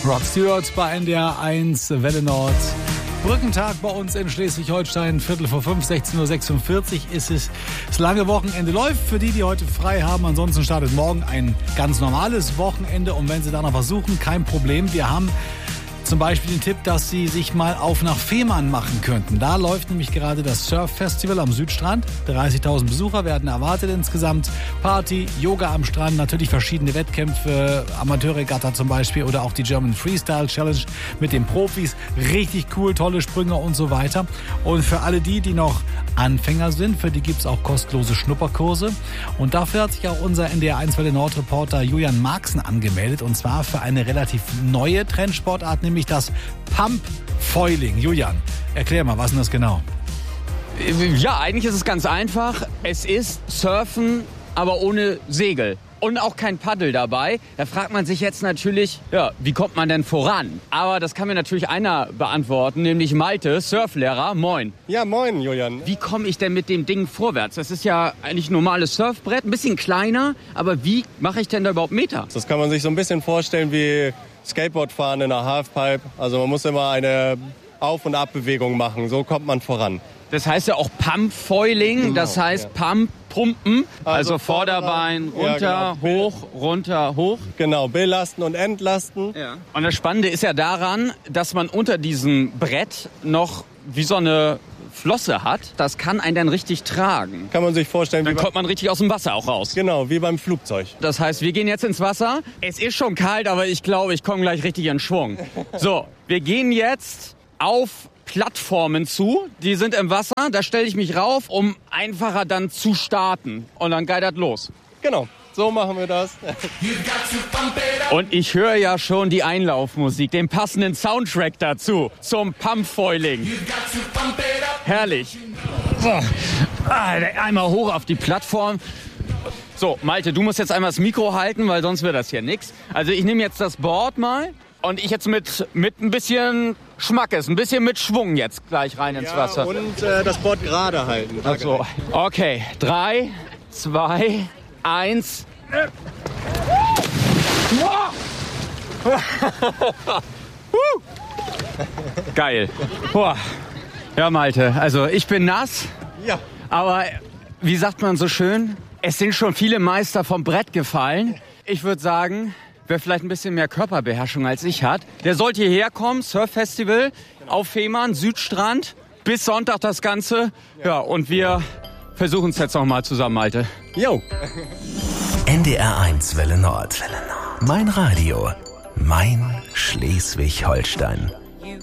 Rod Stewart bei NDR 1 Welle Nord. Brückentag bei uns in Schleswig-Holstein, 16:45, 16:46 ist es. Das lange Wochenende läuft für die heute frei haben. Ansonsten startet morgen ein ganz normales Wochenende. Und wenn Sie da noch was suchen, kein Problem. Wir haben zum Beispiel den Tipp, dass Sie sich mal auf nach Fehmarn machen könnten. Da läuft nämlich gerade das Surf-Festival am Südstrand. 30.000 Besucher werden erwartet insgesamt. Party, Yoga am Strand, natürlich verschiedene Wettkämpfe, Amateurregatta zum Beispiel oder auch die German Freestyle Challenge mit den Profis. Richtig cool, tolle Sprünge und so weiter. Und für alle die noch Anfänger sind, für die gibt's auch kostenlose Schnupperkurse. Und dafür hat sich auch unser NDR 1 Welle Nord Reporter Julian Marxen angemeldet. Und zwar für eine relativ neue Trendsportart, nämlich das Pumpfoiling. Julian, erklär mal, was ist denn das genau? Ja, eigentlich ist es ganz einfach. Es ist Surfen, aber ohne Segel. Und auch kein Paddel dabei. Da fragt man sich jetzt natürlich, ja, wie kommt man denn voran? Aber das kann mir natürlich einer beantworten, nämlich Malte, Surflehrer. Moin. Ja, moin, Julian. Wie komme ich denn mit dem Ding vorwärts? Das ist ja eigentlich ein normales Surfbrett, ein bisschen kleiner. Aber wie mache ich denn da überhaupt Meter? Das kann man sich so ein bisschen vorstellen wie Skateboardfahren in einer Halfpipe. Also man muss immer eine Auf- und Abbewegung machen. So kommt man voran. Das heißt ja auch Pumpfoiling, genau, das heißt ja. Pumpen, also Vorderbein runter, ja, genau. Hoch, runter, hoch. Genau, belasten und entlasten. Ja. Und das Spannende ist ja daran, dass man unter diesem Brett noch wie so eine Flosse hat. Das kann einen dann richtig tragen. Kann man sich vorstellen. Dann kommt man richtig aus dem Wasser auch raus. Genau, wie beim Flugzeug. Das heißt, wir gehen jetzt ins Wasser. Es ist schon kalt, aber ich glaube, ich komme gleich richtig in Schwung. So, wir gehen jetzt auf Plattformen zu, die sind im Wasser, da stelle ich mich rauf, um einfacher dann zu starten. Und dann geht das los. Genau, so machen wir das. Und ich höre ja schon die Einlaufmusik, den passenden Soundtrack dazu, zum Pumpfoiling. Herrlich. So, einmal hoch auf die Plattform. So, Malte, du musst jetzt einmal das Mikro halten, weil sonst wird das hier nichts. Also ich nehme jetzt das Board mal. Und ich jetzt mit ein bisschen Schmackes, ein bisschen mit Schwung jetzt gleich rein ins Wasser. Und das Board gerade halten. Also, okay, 3, 2, 1. Geil. Boah. Ja, Malte, also ich bin nass. Ja. Aber wie sagt man so schön, es sind schon viele Meister vom Brett gefallen. Ich würde sagen, wer vielleicht ein bisschen mehr Körperbeherrschung als ich hat, der sollte hierher kommen, Surf-Festival auf Fehmarn, Südstrand, bis Sonntag das Ganze. Ja, und wir versuchen es jetzt nochmal zusammen, Malte. Jo. NDR 1 Welle Nord. Mein Radio, mein Schleswig-Holstein.